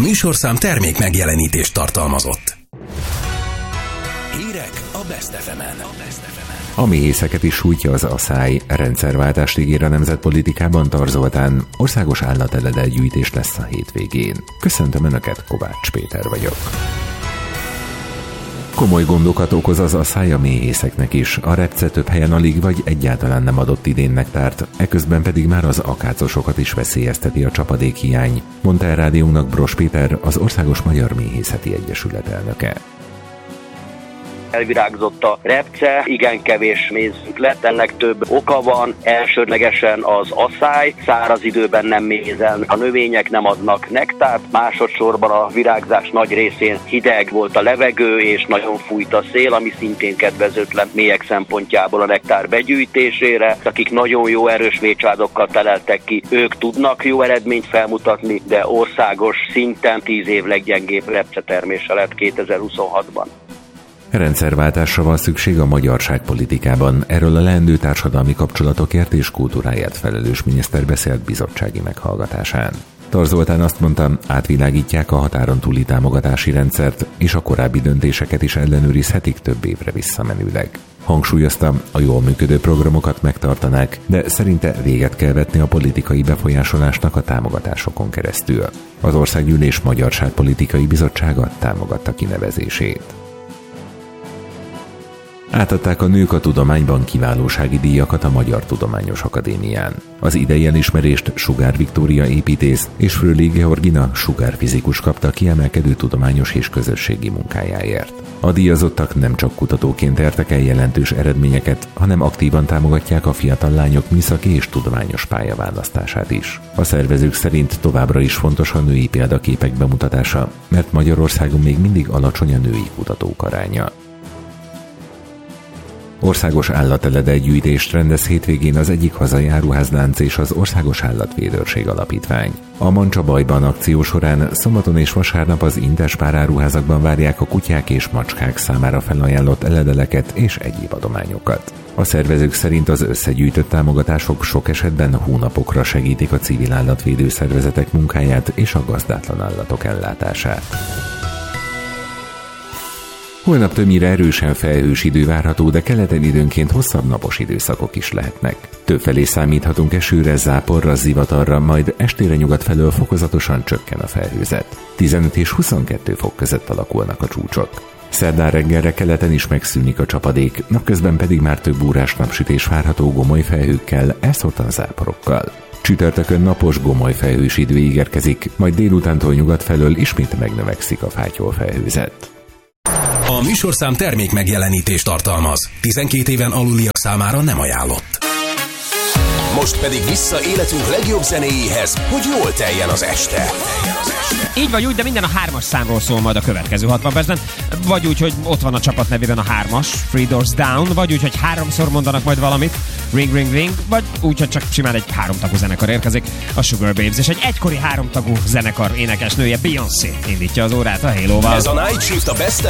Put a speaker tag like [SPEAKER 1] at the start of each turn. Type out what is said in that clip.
[SPEAKER 1] műsorszám termék megjelenítést tartalmazott. Hírek a Best FM-en.
[SPEAKER 2] A méhészeket is sújtja az aszály. Rendszerváltást ígér a nemzetpolitikában Tar Zoltán. Országos állateledegyűjtés lesz a hétvégén. Köszöntöm Önöket, Kovács Péter vagyok. Komoly gondokat okoz az aszály a méhészeknek is. A repce több helyen alig vagy egyáltalán nem adott idén nektárt, eközben pedig már az akácosokat is veszélyezteti a csapadékhiány, mondta el rádiónknak Bross Péter, az Országos Magyar Méhészeti Egyesület elnöke.
[SPEAKER 3] Elvirágzott a repce, igen kevés mézünk lett, ennek több oka van, elsődlegesen az aszály, száraz időben nem mézel, a növények nem adnak nektárt, másodszorban a virágzás nagy részén hideg volt a levegő, és nagyon fújt a szél, ami szintén kedvezőtlen méhek szempontjából a nektár begyűjtésére. Akik nagyon jó erős méhcsaládokkal teleltek ki, ők tudnak jó eredményt felmutatni, de országos szinten 10 év leggyengébb repcetermése lett 2026-ban.
[SPEAKER 2] Rendszerváltásra van szükség a magyarságpolitikában. Erről a leendő társadalmi kapcsolatokért és kultúráját felelős miniszter beszélt bizottsági meghallgatásán. Tar Zoltán azt mondta, átvilágítják a határon túli támogatási rendszert, és a korábbi döntéseket is ellenőrizhetik több évre visszamenőleg. Hangsúlyozta, a jól működő programokat megtartanák, de szerinte véget kell vetni a politikai befolyásolásnak a támogatásokon keresztül. Az Országgyűlés Magyarságpolitikai Bizottsága támogatta kinevezését. Átadták a Nők a Tudományban kiválósági díjakat a Magyar Tudományos Akadémián. Az idei elismerést Sugár Viktória építész és Fröli Georgina sugárfizikus kapta kiemelkedő tudományos és közösségi munkájáért. A díjazottak nem csak kutatóként értek el jelentős eredményeket, hanem aktívan támogatják a fiatal lányok műszaki és tudományos pályaválasztását is. A szervezők szerint továbbra is fontos a női példaképek bemutatása, mert Magyarországon még mindig alacsony a női kutatók aránya. Országos állateledegyűjtést rendez hétvégén az egyik hazai áruházlánc és az Országos Állatvédőrség Alapítvány. A Mancsabajban akció során szombaton és vasárnap az Interspár áruházakban várják a kutyák és macskák számára felajánlott eledeleket és egyéb adományokat. A szervezők szerint az összegyűjtött támogatások sok esetben hónapokra segítik a civil állatvédő szervezetek munkáját és a gazdátlan állatok ellátását. Holnap többnyire erősen felhős idő várható, de keleten időnként hosszabb napos időszakok is lehetnek. Többfelé számíthatunk esőre, záporra, zivatarra, majd estére nyugat felől fokozatosan csökken a felhőzet. 15 és 22 fok között alakulnak a csúcsok. Szerdán reggelre keleten is megszűnik a csapadék, napközben pedig már több órás napsütés várható gomoly felhőkkel, elszórtan záporokkal. Csütörtökön napos, gomoly felhős idő ígérkezik, majd délutántól nyugat felől ismét megnövekszik a fátyol felhőzet.
[SPEAKER 1] A műsorszám termék megjelenítést tartalmaz. 12 éven aluliak számára nem ajánlott. Most pedig vissza életünk legjobb zenéjéhez, hogy jól teljen az este.
[SPEAKER 4] Így vagy úgy, de minden a 3-as számról szól majd a következő 60 percben. Vagy úgy, hogy ott van a csapat nevében a 3-as, Three Doors Down, vagy úgy, hogy 3-szor mondanak majd valamit, Ring Ring Ring, vagy úgy, hogy csak simán egy 3-tagú zenekar érkezik, a Sugar Babes, és egy egykori 3-tagú zenekar énekesnője, Beyoncé indítja az órát a Halo-val.
[SPEAKER 1] Ez a Night Shift a Best